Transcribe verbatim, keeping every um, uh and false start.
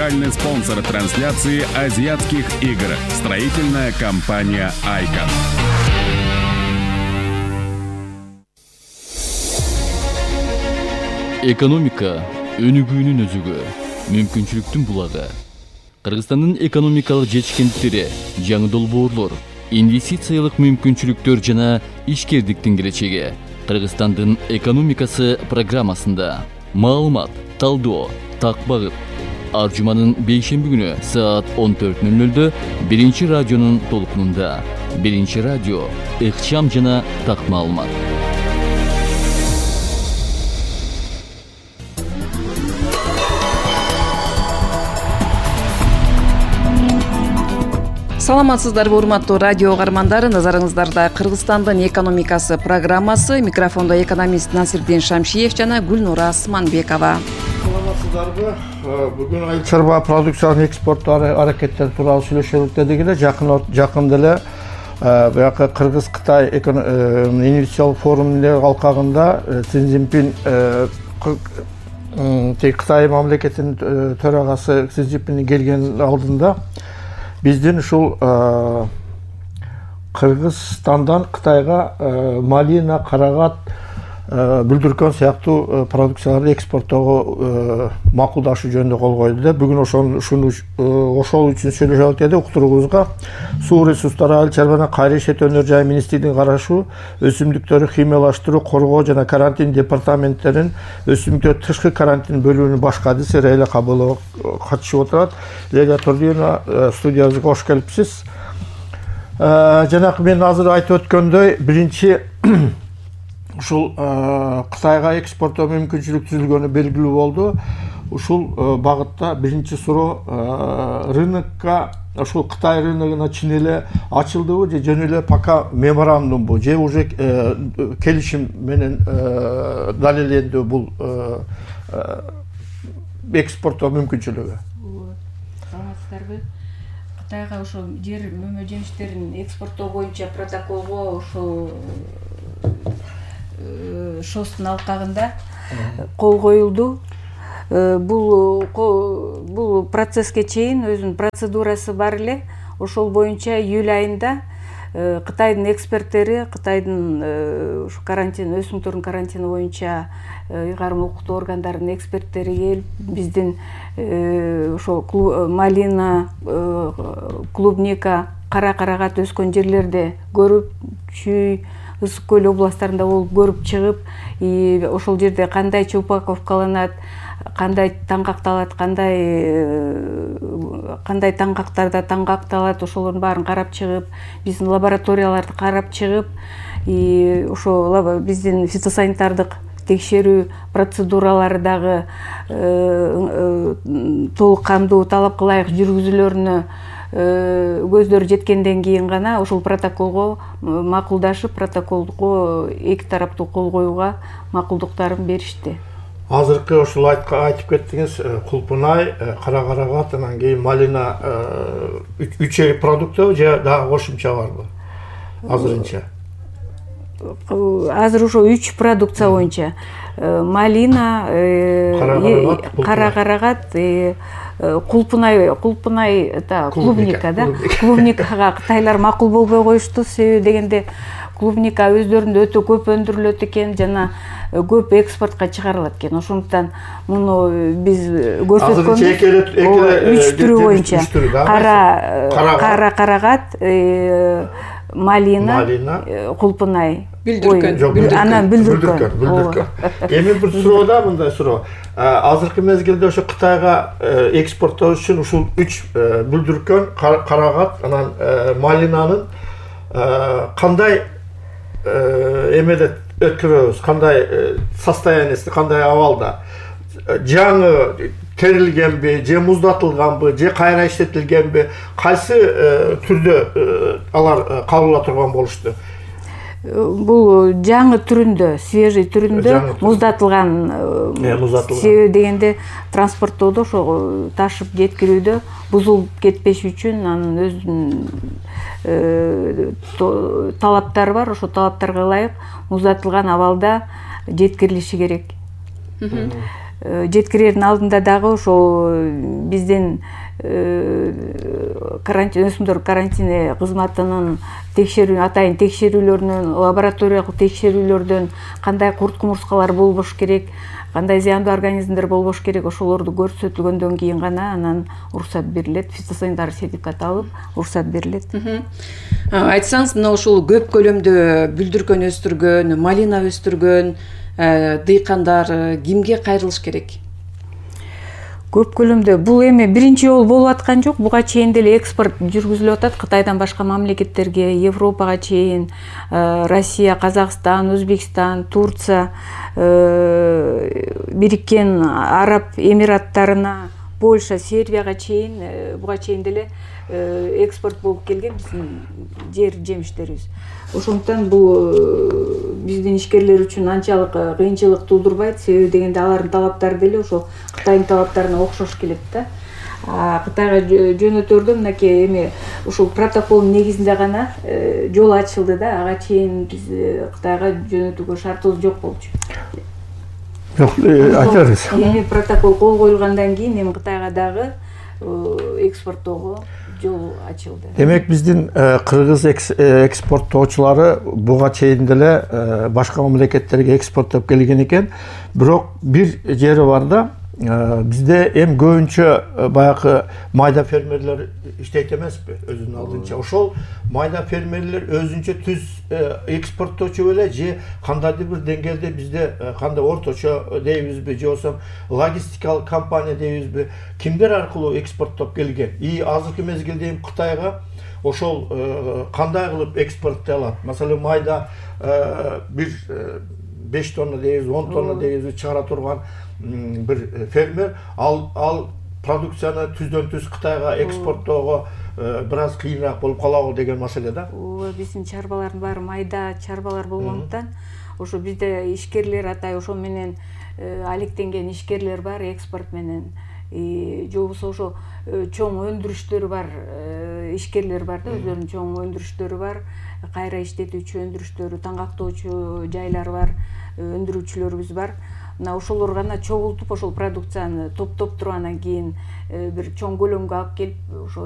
официальный спонсор трансляции азиатских игр. Строительная компания «Айкон». Экономика өнүгүүнүн өзүгө, мүмкүнчүлүктүн булагы. Кыргызстандын экономикалык жетишкендиктери, жаңы долбоорлор, инвестициялык мүмкүнчүлүктөр жана ишкердиктин келечеги. Кыргызстандын экономикасы программасында маалымат, талдоо, так багыт. Ар жуманын бейшемби күнү саат он төрт ноль нольдө биринчи радионун толкунунда. Биринчи радио, ыкчам жана так маалымат. Саламатсыздарбы, урматтуу радио угармандары. Назарыңыздарда Кыргызстандын экономикасы программасы. Микрофондо экономист Насирдин Шамшиев жана Гүлнура Асманбекова. Саламатсыздарбы. Бүгүн айыл чарба продукциянын экспорту аракеттери тууралуу сүйлөшөлүк дедик эле. Жакын жакында эле баягы Кыргыз-Кытай инвестициялык форумунун алкагында Си Цзиньпин Кытай мамлекетинин төрагасы Си Цзиньпин келген алдында биздин ушул Кыргызстандан Кытайга малина, карагат, бүлдүркөн сыяктуу продукцияларды экспорттоого макулдашуу жөнүндө кол койду да. Бүгүн ошону ошол үчүн сүйлөшөлүк деди. Уктуруубузга суу ресурстары айыл чарба кайра иштетүү өнөр жай министрлигинин карашы өсүмдүктөрдү химиялаштыруу, коргоо жана карантин департаменттеринин өсүмдүктөр тышкы карантин бөлүмүнүн баш кадиси Рейла Кабылова катышып отурат. Лейла Турдиевна, студиябызга кош келипсиз. Жанагы мен азыр айтып өткөндөй, биринчи ушул Кытайга экспорттоо мүмкүнчүлүк түзүлгөнү белгилүү болду. Ушул багытта биринчи суроо рынокко, ушул Кытай рыногуна чын эле ачылдыбы же жөн эле пока меморандумбу же уже келишим менен далилденди бул экспорттоо мүмкүнчүлүгү? Саламатсыздарбы. Кытайга ошол жер мөмө жемиштерин экспорттоо боюнча протоколго ошол шостун алкагында кол коюлду. Бул бул процесске чейин өзүнүн процедурасы бар эле. Ошол боюнча июль айында Кытайдын эксперттери, Кытайдын ушу карантин, өсүмдүктөрдүн карантини боюнча ыйгарым укуктуу органдарынын эксперттери келип, биздин ошо малина, клубника, кара карагат өскөн жерлерди көрүп, Чүй, Ысык көл областтарында болуп көрүп чыгып, ошол жерде кандайча упаковкаланат, кандай таңгакталат, кандай кандай таңгактарда таңгакталат, ошолордун баарын карап чыгып, биздин лабораторияларды карап чыгып, ошо биздин фитосанитардык текшерүү процедуралары дагы толук кандуу талапка ылайык жүргүзүлөрүнө көздөрү жеткенден кийин гана ошол протоколго макулдашып, протоколго эки тараптуу кол коюуга макулдуктарын беришти. Азыркы ошол айтып кеттиңиз, кулпунай, кара карагат, анан кийин малина үчөө продукту же дагы кошумча барбы? Азырынча. Азыр ошо үч продукция боюнча малина, кара карагат, кулпунай, кулпунай, клубника да. Клубникага кытайлар макул болбой коюшту, себеби дегенде клубника өздөрүндө өтө көп өндүрүлөт экен жана көп экспортко чыгарылат экен. Ошондуктан муну биз көрсөткөнбүз үч түрү боюнча кара карагат, малина, кулпунай, анан бүлдүркөн. Эми бир суроо да, мындай суроо. Азыркы мезгилде ошо Кытайга экспорттоо үчүн ушул үч бүлдүркөн, карагат, анан малинанын кандай эмеде өткөрөбүз, кандай состояниясы, кандай абалда? Жаңы терилгенби, же муздатылганбы, же кайра иштетилгенби, кайсы түрдө алар кабыл ала турган болушту? Бул жаңы түрүндө, свежий түрүндө, муздатылган, себеби дегенде транспорттоодо ошо ташып жеткирүүдө бузулуп кетпеш үчүн анын өзүнүн талаптары бар, ошо талаптарга ылайык муздатылган абалда жеткирилиши керек. жеткирердин алдында дагы ошол биздин карантин өсүмдөр карантини кызматынын текшерүү атайын текшерүүлөрүнөн лабораториялык текшерүүлөрдөн кандай курт кумурскалар болбош керек, кандай зыяндуу организмдер болбош керек, ошолорду көрсөтүлгөндөн кийин гана анан уруксат берилет, фитосанитар сертификат алып уруксат берилет. Айтсаңыз, мына ушул көп көлөмдө бүлдүркөн өстүргөн, малина өстүргөн дыйкандар кимге кайрылыш керек? Көп көлөмдө бул эми биринчи жолу болуп аткан жок. Буга чейин деле экспорт жүргүзүлүп атат Кытайдан башка мамлекеттерге, Европага чейин, Россия, Казакстан, Өзбекстан, Турция, Бириккен Араб Эмираттарына, Польша, Сербияга чейин буга чейин деле экспорт болуп келген биздин жер жемиштерибиз. Ошондуктан бул биздин ишкерлер үчүн анчалык кыйынчылык туудурбайт. Себеби дегенде алардын талаптары деле ошол Кытайдын талаптарына окшош келет да. Кытайга жөнөтөрдө мынакей эми ушул протоколдун негизинде гана жол ачылды да. Ага чейин биз Кытайга жөнөтүүгө шартыбыз жок болчу. Жок, айтыңыз. Эми протокол кол коюлгандан кийин эми Кытайга дагы экспорттоого жол ачылды. Демек биздин кыргыз экспорттоочулары буга чейин деле башка мамлекеттерге экспорттоп келген экен. Бирок бир жери бар да, бизде эми көбүнчө баягы майда фермерлер иштейт эмеспи өзүнүн алдынча. Ошол майда фермерлер өзүнчө түз экспорттоочу беле же кандайдыр бир деңгээлде бизде кандай орточо дейбизби, же болбосо логистикалык компания дейбизби, кимдер аркылуу экспорттоп келген? И азыркы мезгилде эми Кытайга ошол кандай кылып экспорттолот? Маселен, майда бир беш тонна дейбиз, он тонна дейбиз чыгара турган бир фермер ал ал продукцияны түздөн түз Кытайга экспорттоого бир аз кыйыныраак болуп калабы деген маселе да. Ооба, биздин чарбалардын баары майда чарбалар болгондуктан ошо бизде ишкерлер атай ошол менен алектенген ишкерлер бар экспорт менен. Же болбосо ошо чоң өндүрүштөрү бар ишкерлер бар да, өздөрүнүн чоң өндүрүштөрү бар, кайра иштетүүчү өндүрүштөрү, таңгактоочу жайлары бар, өндүрүүчүлөрүбүз бар. Мына ошолор гана чогултуп ошол продукцияны топтоп туруп анан кийин бир чоң көлөмгө алып келип ошо